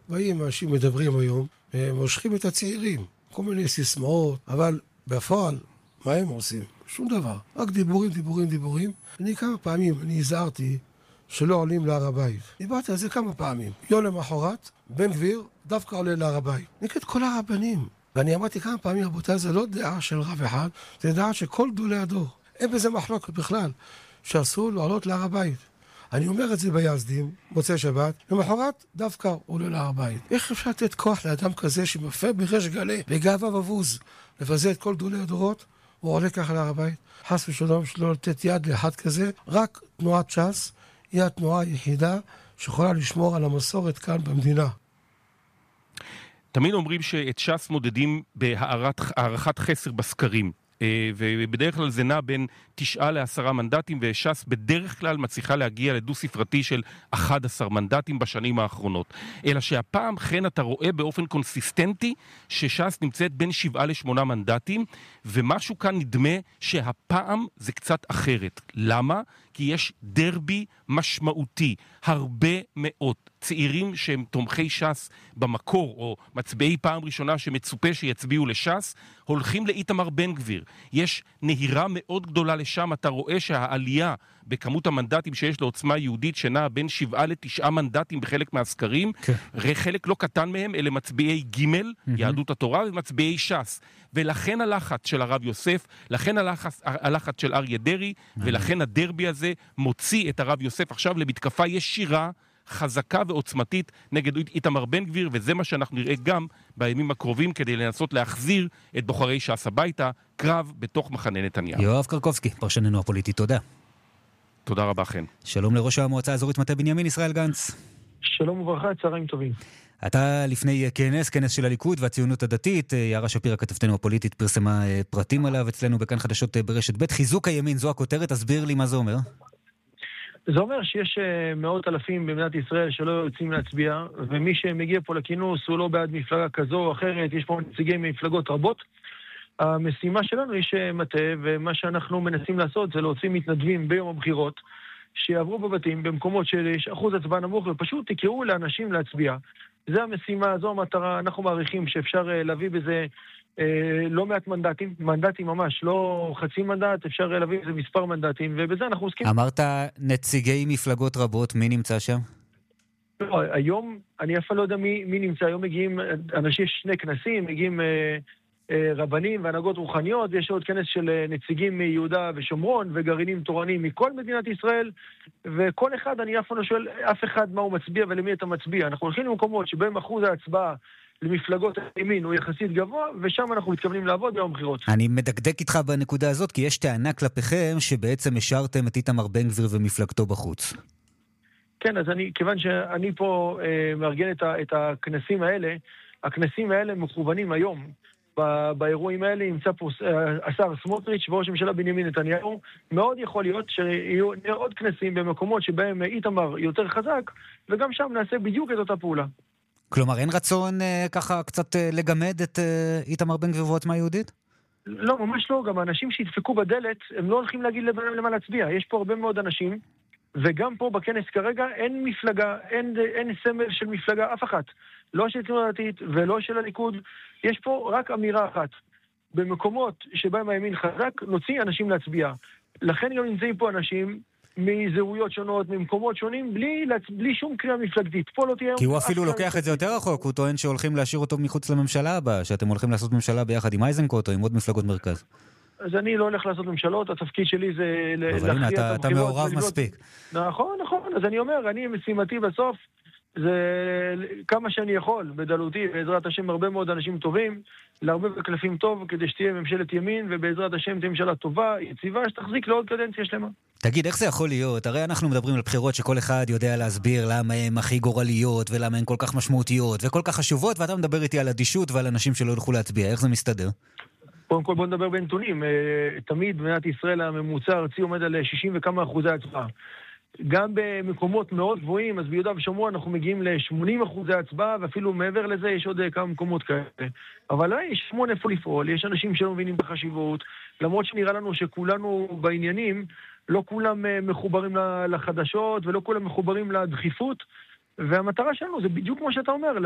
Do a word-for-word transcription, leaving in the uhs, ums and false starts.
באים אנשים מדברים היום, מושכים את הצעירים, כל מיני סיסמאות, אבל בפועל, מה הם עושים? שום דבר. רק דיבורים, דיבורים, דיבורים. אני כמה פעמים, אני הזהרתי שלא עולים להר הבית. דיברתי על זה כמה פעמים. יום למחרת, בן גביר דווקא עולה להר הבית. נגד כל הרבנים. ואני אמרתי כמה פעמים, רבותיי, זה לא דעה של רב אחד, זה דעה של כל גדולי הדור. אין בזה מחלוקת בכלל, שאסור לעלות להר הבית. אני אומר את זה ביזדים, מוצאי שבת, למחרת דווקא עולה להר הבית. איך אפשר לתת כוח לאדם כזה שמפר בריש גלי, בגאווה ובוז, לבזה את כל גדולי הדורות, הוא עולה ככה להר הבית? חס ושלום שלא לתת יד לאחד כזה, רק תנועת ש"ס היא התנועה היחידה שיכולה לשמור על המסורת כאן במדינה. תמיד אומרים שאת ש"ס מודדים בהערכת חסר בסקרים, ובדרך כלל זה נע בין תשעה לעשרה מנדטים, וש"ס בדרך כלל מצליחה להגיע לדו ספרתי של אחד עשר מנדטים בשנים האחרונות. אלא שהפעם כן אתה רואה באופן קונסיסטנטי שש"ס נמצאת בין שבעה לשמונה מנדטים, ומשהו כאן נדמה שהפעם זה קצת אחרת. למה? כי יש דרבי משמעותי, הרבה מאוד צעירים שהם תומכי ש"ס במקור, או מצביעי פעם ראשונה שמצופה שיצביעו לש"ס, הולכים לאיתמר בן גביר. יש נהירה מאוד גדולה לשם, אתה רואה שהעלייה בכמות המנדטים שיש לעוצמה יהודית שנעה בין שבעה לתשעה מנדטים בחלק מהסקרים, כן. חלק לא קטן מהם אלה מצביעי ג' mm-hmm. יהדות התורה ומצביעי ש"ס. ולכן הלחץ של הרב יוסף, לכן הלחץ, הלחץ של אריה דרעי, mm-hmm. ולכן הדרבי הזה מוציא את הרב יוסף עכשיו למתקפה ישירה, חזקה ועוצמתית נגד איתמר בן גביר, וזה מה שאנחנו נראה גם בימים הקרובים כדי לנסות להחזיר את בוחרי ש"ס הביתה, קרב בתוך מחנה נתניהו. יואב קרקובסקי, פרשננו הפוליטי, תודה. תודה רבה, חן. שלום לראש המועצה האזורית מטה בנימין, ישראל גנץ. שלום וברכה, צהריים טובים. אתה לפני כנס, כנס של הליכוד והציונות הדתית, יערה שפירא כתבתנו הפוליטית פרסמה פרטים עליו אצלנו בכאן חדשות ברשת ב'. חיזוק הימין, זו הכותרת, תסביר לי מה זה אומר. זה אומר שיש מאות אלפים במדינת ישראל שלא יוצאים להצביע, ומי שמגיע פה לכינוס הוא לא בעד מפלגה כזו או אחרת, יש פה נציגי מפלגות רבות. המשימה שלנו היא שמטה, ומה שאנחנו מנסים לעשות זה להוציא מתנדבים ביום הבחירות, שיעברו בבתים במקומות שיש אחוז הצבעה נמוך, ופשוט תקראו לאנשים להצביע. זה המשימה, זו המטרה, אנחנו מעריכים שאפשר להביא בזה אה, לא מעט מנדטים, מנדטים ממש, לא חצי מנדט, אפשר להביא בזה מספר מנדטים, ובזה אנחנו עוסקים. אמרת נציגי מפלגות רבות, מי נמצא שם? לא, היום, אני אף לא יודע מי, מי נמצא, היום מגיעים, אנשים, יש שני כנסים, מגיעים אה, אה, רבנים והנהגות רוחניות, ויש עוד כנס של אה, נציגים מיהודה ושומרון, וגרעינים תורניים מכל מדינת ישראל, וכל אחד, אני אף לא שואל אף אחד מה הוא מצביע ולמי אתה מצביע. אנחנו הולכים למקומות שבהם אחוז ההצבעה למפלגות הימין הוא יחסית גבוה, ושם אנחנו מתכוונים לעבוד ביום בחירות. אני מדקדק איתך בנקודה הזאת, כי יש טענה כלפיכם שבעצם השארתם את איתמר בן גביר ומפלגתו בחוץ. כן, אז אני, כיוון שאני פה אה, מארגן את, ה, את הכנסים האלה, הכנסים האלה מכוונים היום. ב, באירועים האלה נמצא פה אה, השר סמוטריץ' וראש הממשלה בנימין נתניהו. מאוד יכול להיות שיהיו עוד כנסים במקומות שבהם איתמר יותר חזק, וגם שם נעשה בדיוק את אותה פעולה. כלומר, אין רצון אה, ככה קצת אה, לגמד את אה, איתמר בן גביר ועוצמה יהודית? לא, ממש לא. גם האנשים שהדפקו בדלת, הם לא הולכים להגיד לבנם למה להצביע. יש פה הרבה מאוד אנשים, וגם פה בכנס כרגע אין מפלגה, אין, אין סמל של מפלגה, אף אחת. לא של ציונות הדתית ולא של הליכוד. יש פה רק אמירה אחת. במקומות שבהם הימין חזק, נוציא אנשים להצביע. לכן גם נמצאים פה אנשים מזהויות שונות, ממקומות שונים, בלי, בלי שום קריאה מפלגתית. פה לא תהיה... כי הוא אפילו לוקח את זה יותר רחוק, הוא טוען שהולכים להשאיר אותו מחוץ לממשלה הבאה, שאתם הולכים לעשות ממשלה ביחד עם אייזנקוט או עם עוד מפלגות מרכז. אז אני לא הולך לעשות ממשלות, התפקיד שלי זה... אבל הנה, אתה, אתה מעורב מספיק. נכון, נכון. אז אני אומר, אני משימתי בסוף, זה כמה שאני יכול, בדלותי, בעזרת השם, הרבה מאוד אנשים טובים, להרבה בקלפים טוב, כדי שתהיה ממשלת ימין, ובעזרת השם תהיה ממשלה טובה, יציבה, שתחזיק לעוד קדנציה שלמה. תגיד, איך זה יכול להיות? הרי אנחנו מדברים על בחירות שכל אחד יודע להסביר למה הן הכי גורליות, ולמה הן כל כך משמעותיות, וכל כך חשובות, ואתה מדבר איתי על אדישות ועל אנשים שלא ילכו להצביע. איך זה מסתדר? קודם כל בוא נדבר בנתונים. תמיד במדינת ישראל הממוצע הארצי עומד על שישים וכמה אחוזי הצבעה. גם במקומות מאוד גבוהים, אז ביהודה ושומרון אנחנו מגיעים ל-שמונים אחוזי הצבעה, ואפילו מעבר לזה יש עוד כמה מקומות כאלה. אבל יש המון איפה לפעול, יש אנשים שלא מבינים בחשיבות, למרות שנראה לנו שכולנו בעניינים, לא כולם מחוברים לחדשות, ולא כולם מחוברים לדחיפות, והמטרה שלנו זה בדיוק כמו שאתה אומר,